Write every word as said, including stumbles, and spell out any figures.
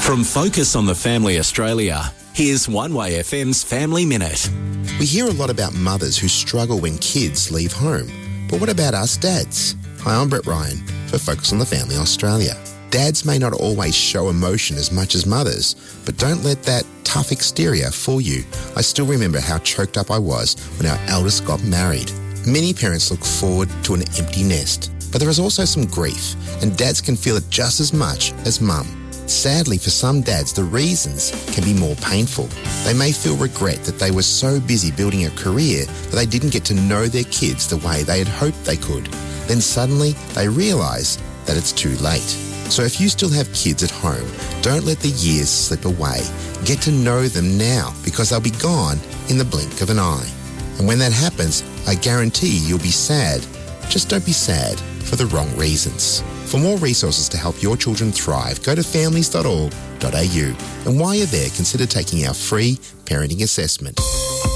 From Focus on the Family Australia, here's One Way F M's Family Minute. We hear a lot about mothers who struggle when kids leave home. But what about us dads? Hi, I'm Brett Ryan for Focus on the Family Australia. Dads may not always show emotion as much as mothers, but don't let that tough exterior fool you. I still remember how choked up I was when our eldest got married. Many parents look forward to an empty nest, but there is also some grief, and dads can feel it just as much as mum. Sadly, for some dads, the reasons can be more painful. They may feel regret that they were so busy building a career that they didn't get to know their kids the way they had hoped they could. Then suddenly, they realise that it's too late. So if you still have kids at home, don't let the years slip away. Get to know them now, because they'll be gone in the blink of an eye. And when that happens, I guarantee you'll be sad. Just don't be sad for the wrong reasons. For more resources to help your children thrive, go to families dot org dot a u. And while you're there, consider taking our free parenting assessment.